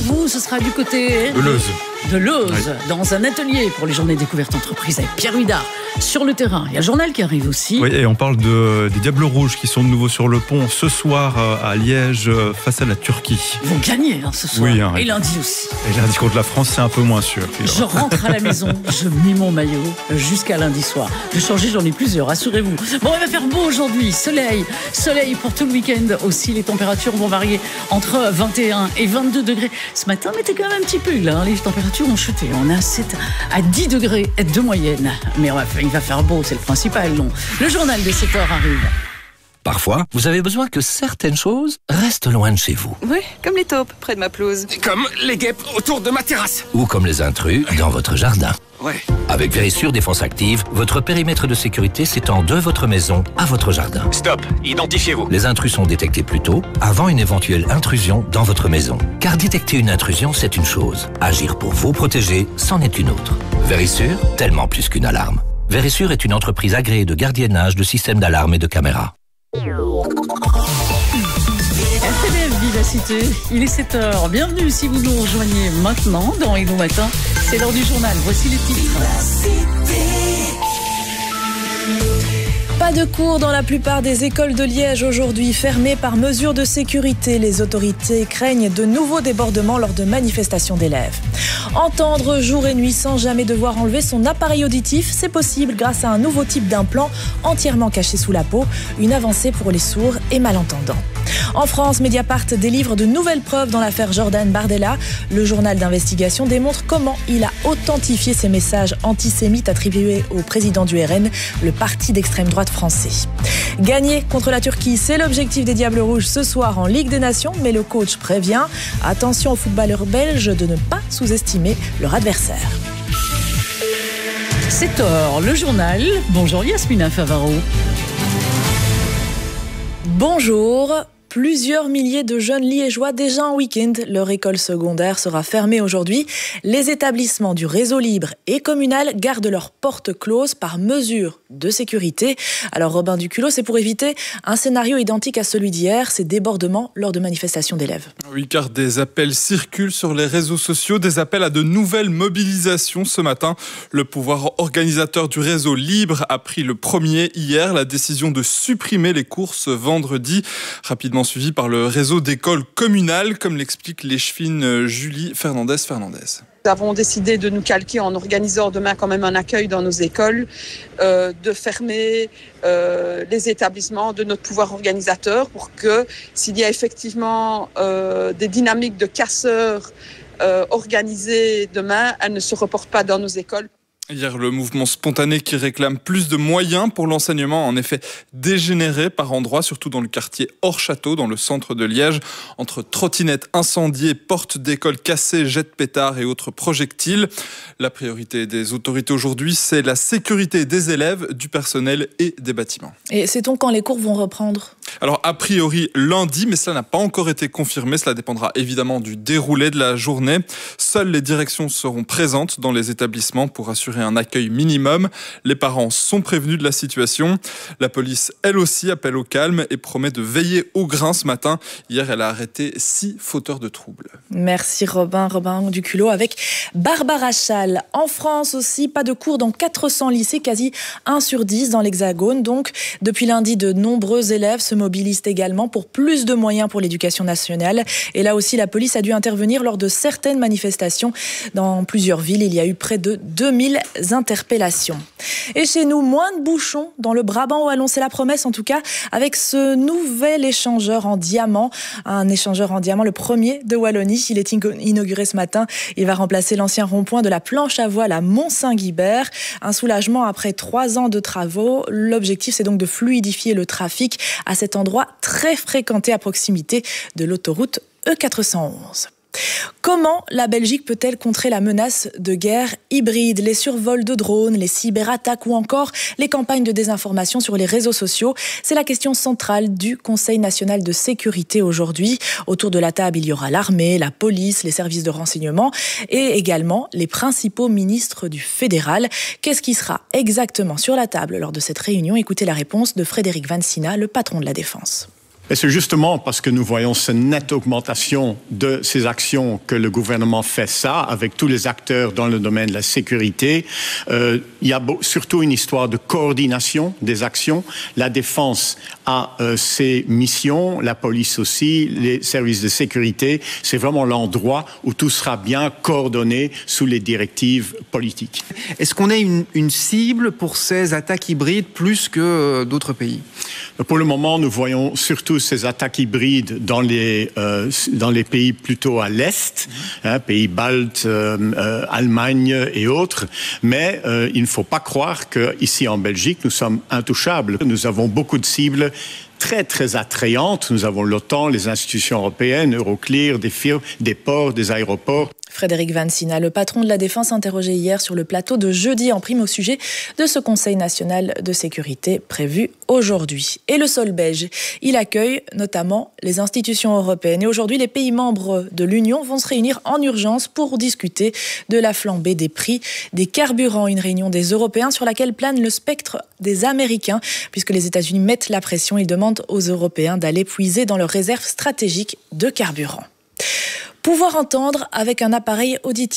vous, ce sera du côté de Leuze, dans un atelier pour les journées découvertes entreprises avec Pierre Huidard sur le terrain. Il y a le journal qui arrive aussi. Oui, et on parle des Diables Rouges qui sont de nouveau sur le pont ce soir à Liège face à la Turquie. Ils vont gagner ce soir. Oui, et lundi aussi. Et lundi contre la France, c'est un peu moins sûr. Je rentre à la maison, je mets mon maillot jusqu'à lundi soir. Je vais changer, j'en ai plusieurs, rassurez-vous. Bon, il va faire beau aujourd'hui, soleil pour tout le week-end aussi. Les températures vont varier entre 21 et 22 degrés. Ce matin, mettez quand même un petit pull, hein. Les températures ont chuté. On est à 10 degrés de moyenne. Mais il va faire beau, c'est le principal, non. Le journal de 7h arrive. Parfois, vous avez besoin que certaines choses restent loin de chez vous. Oui, comme les taupes près de ma pelouse. Comme les guêpes autour de ma terrasse. Ou comme les intrus dans votre jardin. Ouais. Avec Vérissure Défense Active, votre périmètre de sécurité s'étend de votre maison à votre jardin. Stop, identifiez-vous. Les intrus sont détectés plus tôt, avant une éventuelle intrusion dans votre maison. Car détecter une intrusion, c'est une chose. Agir pour vous protéger, c'en est une autre. Vérissure, tellement plus qu'une alarme. Vérissure est une entreprise agréée de gardiennage de systèmes d'alarme et de caméras. RTBF Vivacité, il est 7h. Bienvenue si vous nous rejoignez maintenant dans Hello Matin. C'est l'heure du journal. Voici les titres. Pas de cours dans la plupart des écoles de Liège aujourd'hui, fermées par mesure de sécurité. Les autorités craignent de nouveaux débordements lors de manifestations d'élèves. Entendre jour et nuit sans jamais devoir enlever son appareil auditif, c'est possible grâce à un nouveau type d'implant entièrement caché sous la peau, une avancée pour les sourds et malentendants. En France, Mediapart délivre de nouvelles preuves dans l'affaire Jordan Bardella. Le journal d'investigation démontre comment il a authentifié ces messages antisémites attribués au président du RN, le parti d'extrême droite français. Gagner contre la Turquie, c'est l'objectif des Diables Rouges ce soir en Ligue des Nations, mais le coach prévient, attention aux footballeurs belges de ne pas sous-estimer leur adversaire. 7h, le journal. Bonjour Yasmina Favaro. Bonjour. Plusieurs milliers de jeunes liégeois déjà en week-end. Leur école secondaire sera fermée aujourd'hui. Les établissements du réseau libre et communal gardent leurs portes closes par mesure de sécurité. Alors Robin Duculot, c'est pour éviter un scénario identique à celui d'hier, ces débordements lors de manifestations d'élèves. Oui, car des appels circulent sur les réseaux sociaux, des appels à de nouvelles mobilisations ce matin. Le pouvoir organisateur du réseau libre a pris le premier hier la décision de supprimer les courses vendredi, rapidement suivi par le réseau d'écoles communales, comme l'explique l'échevine Julie Fernandez. Nous avons décidé de nous calquer en organisant demain quand même un accueil dans nos écoles, de fermer les établissements de notre pouvoir organisateur pour que s'il y a effectivement des dynamiques de casseurs organisées demain, elles ne se reportent pas dans nos écoles. Hier, le mouvement spontané qui réclame plus de moyens pour l'enseignement a en effet dégénéré par endroits, surtout dans le quartier Hors-Château, dans le centre de Liège, entre trottinettes incendiées, portes d'école cassées, jets de pétards et autres projectiles. La priorité des autorités aujourd'hui, c'est la sécurité des élèves, du personnel et des bâtiments. Et sait-on quand les cours vont reprendre ? Alors, a priori, lundi, mais cela n'a pas encore été confirmé. Cela dépendra évidemment du déroulé de la journée. Seules les directions seront présentes dans les établissements pour assurer un accueil minimum. Les parents sont prévenus de la situation. La police, elle aussi, appelle au calme et promet de veiller au grain ce matin. Hier, elle a arrêté 6 fauteurs de troubles. Merci Robin Duculot avec Barbara Chal. En France aussi, pas de cours dans 400 lycées, quasi 1 sur 10 dans l'Hexagone. Donc, depuis lundi, de nombreux élèves se mobilisent également pour plus de moyens pour l'éducation nationale. Et là aussi, la police a dû intervenir lors de certaines manifestations. Dans plusieurs villes, il y a eu près de 2000 interpellations. Et chez nous, moins de bouchons dans le Brabant wallon, c'est la promesse en tout cas, avec ce nouvel échangeur en diamant. Un échangeur en diamant, le premier de Wallonie. Il est inauguré ce matin. Il va remplacer l'ancien rond-point de la planche à voile à Mont-Saint-Guibert. Un soulagement après 3 ans de travaux. L'objectif, c'est donc de fluidifier le trafic à cet endroit très fréquenté à proximité de l'autoroute E411. Comment la Belgique peut-elle contrer la menace de guerre hybride, les survols de drones, les cyberattaques ou encore les campagnes de désinformation sur les réseaux sociaux? C'est la question centrale du Conseil national de sécurité aujourd'hui. Autour de la table, il y aura l'armée, la police, les services de renseignement et également les principaux ministres du fédéral. Qu'est-ce qui sera exactement sur la table lors de cette réunion? Écoutez la réponse de Frédéric Vansina, le patron de la Défense. Et c'est justement parce que nous voyons cette nette augmentation de ces actions que le gouvernement fait ça, avec tous les acteurs dans le domaine de la sécurité. Il y a surtout une histoire de coordination des actions. La défense a ses missions, la police aussi, les services de sécurité. C'est vraiment l'endroit où tout sera bien coordonné sous les directives politiques. Est-ce qu'on est une cible pour ces attaques hybrides plus que d'autres pays ? Pour le moment, nous voyons surtout ces attaques hybrides dans les pays plutôt à l'Est, pays baltes, Allemagne et autres. Mais il ne faut pas croire qu'ici en Belgique, nous sommes intouchables. Nous avons beaucoup de cibles très, très attrayantes. Nous avons l'OTAN, les institutions européennes, Euroclear, des firmes, des ports, des aéroports. Frédéric Vansina, le patron de la Défense, interrogé hier sur le plateau de Jeudi en Prime au sujet de ce Conseil national de sécurité prévu aujourd'hui. Et le sol belge, il accueille notamment les institutions européennes. Et aujourd'hui, les pays membres de l'Union vont se réunir en urgence pour discuter de la flambée des prix des carburants. Une réunion des Européens sur laquelle plane le spectre des Américains, puisque les États-Unis mettent la pression. Ils demandent aux Européens d'aller puiser dans leurs réserves stratégiques de carburant. Pouvoir entendre avec un appareil auditif.